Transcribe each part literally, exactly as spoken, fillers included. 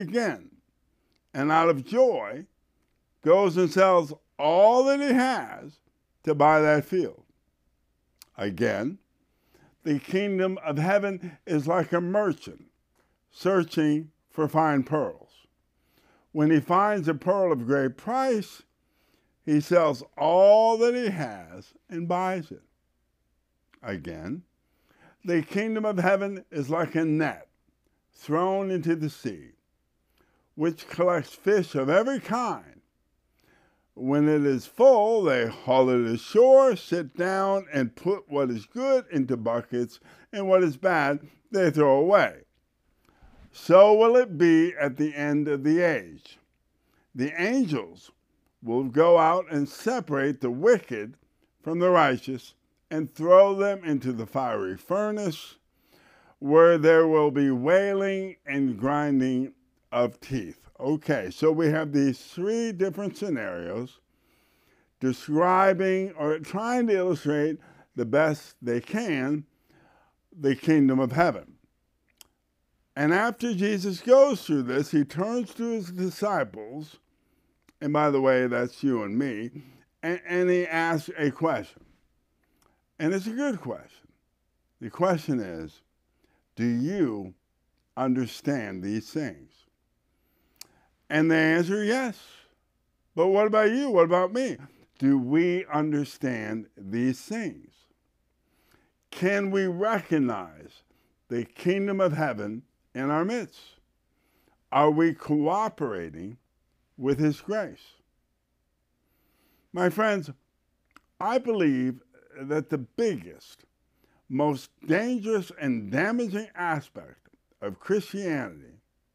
again, and out of joy goes and sells all that he has to buy that field. Again, the kingdom of heaven is like a merchant searching for fine pearls. When he finds a pearl of great price, he sells all that he has and buys it. Again, the kingdom of heaven is like a net thrown into the sea, which collects fish of every kind. When it is full, they haul it ashore, sit down, and put what is good into buckets, and what is bad they throw away. So will it be at the end of the age. The angels will go out and separate the wicked from the righteous and throw them into the fiery furnace, where there will be wailing and grinding of teeth. Okay, so we have these three different scenarios describing or trying to illustrate the best they can the kingdom of heaven. And after Jesus goes through this, he turns to his disciples, and by the way, that's you and me, and, and he asks a question. And it's a good question. The question is, do you understand these things? And they answer yes. But what about you? What about me? Do we understand these things? Can we recognize the kingdom of heaven in our midst? Are we cooperating with his grace? My friends, I believe that the biggest, most dangerous and damaging aspect of Christianity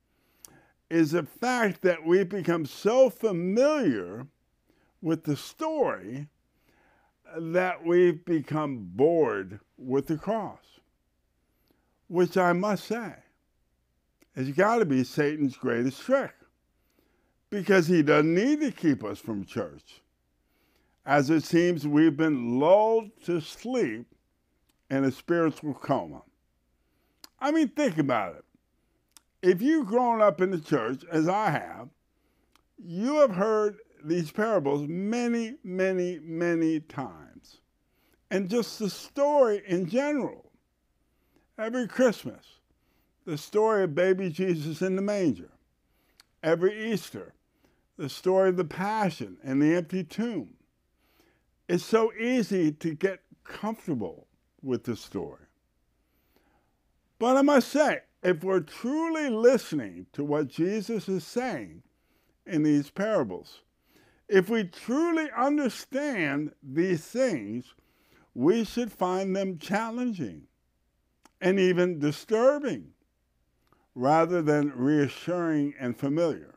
is the fact that we've become so familiar with the story that we've become bored with the cross, which I must say has got to be Satan's greatest trick, because he doesn't need to keep us from church, as it seems we've been lulled to sleep in a spiritual coma. I mean, think about it. If you've grown up in the church, as I have, you have heard these parables many, many, many times. And just the story in general. Every Christmas, the story of baby Jesus in the manger. Every Easter, the story of the Passion and the empty tomb. It's so easy to get comfortable with the story. But I must say, if we're truly listening to what Jesus is saying in these parables, if we truly understand these things, we should find them challenging and even disturbing, rather than reassuring and familiar.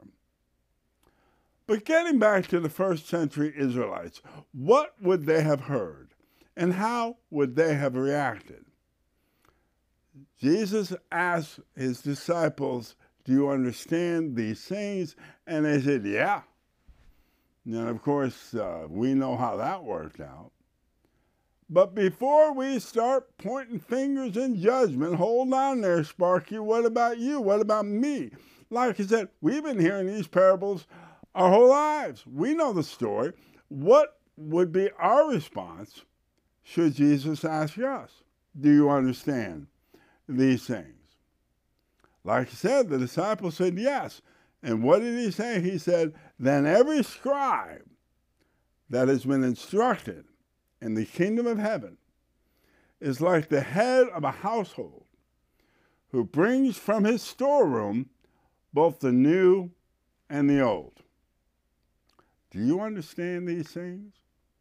But getting back to the first century Israelites, what would they have heard, and how would they have reacted? Jesus asked his disciples, do you understand these things? And they said, yeah. And of course, uh, we know how that worked out. But before we start pointing fingers in judgment, hold on there, Sparky. What about you? What about me? Like I said, we've been hearing these parables our whole lives. We know the story. What would be our response should Jesus ask us? Do you understand these things? Like I said, the disciples said yes. And what did he say? He said, then every scribe that has been instructed in the kingdom of heaven is like the head of a household who brings from his storeroom both the new and the old. Do you understand these things?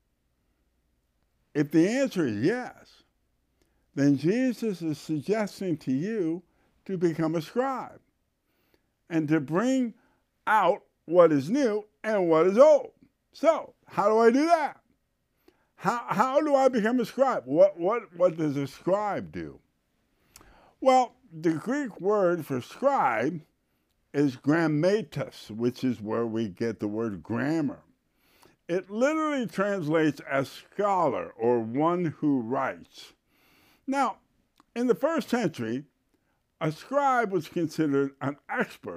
If the answer is yes, then Jesus is suggesting to you to become a scribe and to bring out what is new and what is old. So, how do I do that? How, how do I become a scribe? What, what, what does a scribe do? Well, the Greek word for scribe is grammatus, which is where we get the word grammar. It literally translates as scholar or one who writes. Now, in the first century, a scribe was considered an expert